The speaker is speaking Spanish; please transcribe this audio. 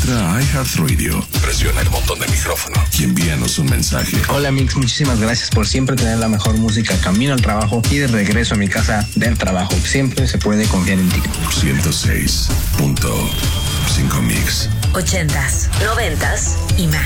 Entra a iHeartRadio, presiona el botón de micrófono y envíanos un mensaje. Hola Mix, muchísimas gracias por siempre tener la mejor música camino al trabajo y de regreso a mi casa del trabajo. Siempre se puede confiar en ti. 106.5 Mix. 80s, 90s y más.